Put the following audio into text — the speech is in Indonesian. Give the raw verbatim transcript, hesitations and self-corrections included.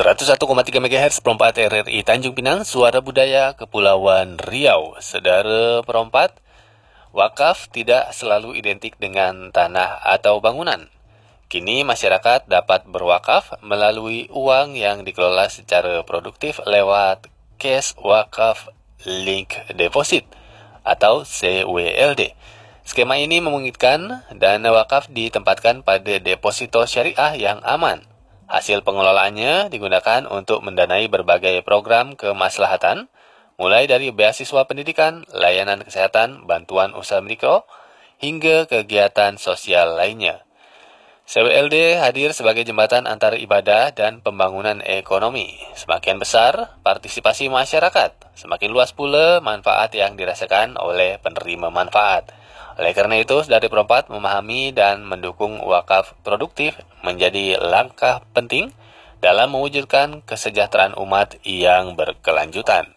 seratus satu koma tiga megahertz perempat R R I Tanjung Pinang, Suara Budaya Kepulauan Riau. Saudara perempat, wakaf tidak selalu identik dengan tanah atau bangunan. Kini masyarakat dapat berwakaf melalui uang yang dikelola secara produktif lewat Cash Wakaf Link Deposit atau C W L D. Skema ini memungkinkan dana wakaf ditempatkan pada deposito syariah yang aman. Hasil pengelolaannya digunakan untuk mendanai berbagai program kemaslahatan, mulai dari beasiswa pendidikan, layanan kesehatan, bantuan usaha mikro, hingga kegiatan sosial lainnya. C W L D hadir sebagai jembatan antara ibadah dan pembangunan ekonomi. Semakin besar partisipasi masyarakat, semakin luas pula manfaat yang dirasakan oleh penerima manfaat. Oleh karena itu, dari perempat memahami dan mendukung wakaf produktif menjadi langkah penting dalam mewujudkan kesejahteraan umat yang berkelanjutan.